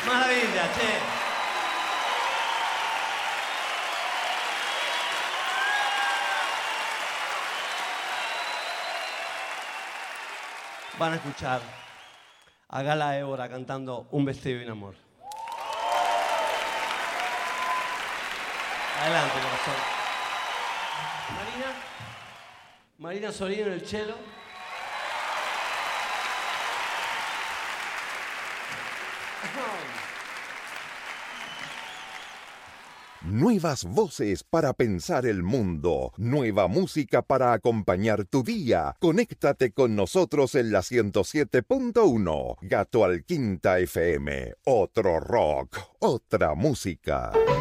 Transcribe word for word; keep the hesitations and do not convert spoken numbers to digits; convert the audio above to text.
Maravilla, che. Van a escuchar a Gala Évora cantando Un vestido y un amor. Adelante, corazón. Marina. Marina Sorino en el cello. Nuevas voces para pensar el mundo. Nueva música para acompañar tu día. Conéctate con nosotros en la ciento siete punto uno. Gato al Quinta F M. Otro rock, otra música.